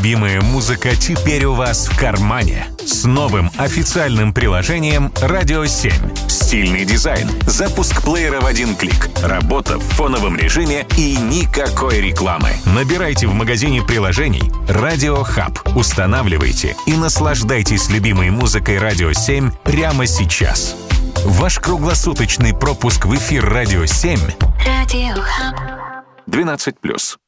любимая музыка теперь у вас в кармане. С новым официальным приложением «Радио 7». Стильный дизайн, запуск плеера в один клик, работа в фоновом режиме и никакой рекламы. Набирайте в магазине приложений «Радио Хаб», устанавливайте и наслаждайтесь любимой музыкой «Радио 7» прямо сейчас. Ваш круглосуточный пропуск в эфир «Радио 7» 12+.